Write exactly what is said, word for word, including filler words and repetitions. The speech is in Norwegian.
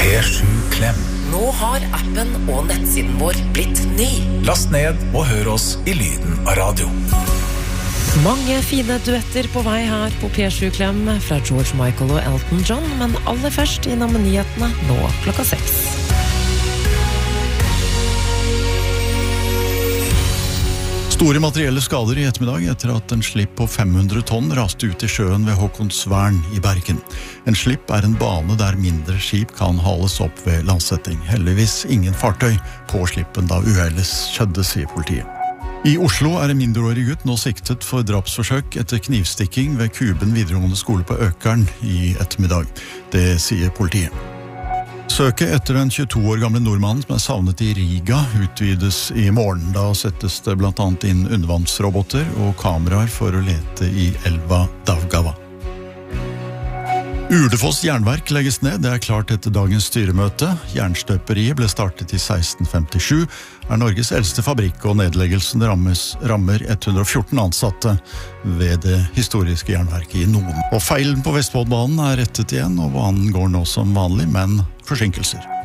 P sju Klem. Nå har appen og nettsiden vår blitt ny. Last ned og hør oss i lyden av radio. Mange fine duetter på vei her på P sju Klem fra George Michael og Elton John, men aller først innom nyhetene nå klokka seks. Store materielle skader i ettermiddag etter at en slipp på fem hundre tonn raste ut i sjøen ved Håkonsvern i Bergen. En slipp er en bane der mindre skip kan hales opp ved landsetting. Heldigvis ingen fartøy på slippen da uhellet skjedde, sier politiet. I Oslo er en mindreårig gutt nå siktet for drapsforsøk etter knivstikking ved Kuben videregående skole på Økern i ettermiddag. Det sier politiet. Søket etter den tjueto år gamle nordmannen som er savnet i Riga utvides i morgen. Da settes det blant annet inn undervannsroboter og kameraer for å lete i elva Daugava. Ulefoss jernverk legges ned, det er klart etter dagens styremøte. Jernstøperiet ble startet i seksten femtisju, er Norges eldste fabrikk, og nedleggelsen rammes, rammer ett hundre og fjorten ansatte ved det historiske jernverket i Norden. Og feilen på Vestfoldbanen er rettet igjen, og banen går nå som vanlig, men forsinkelser.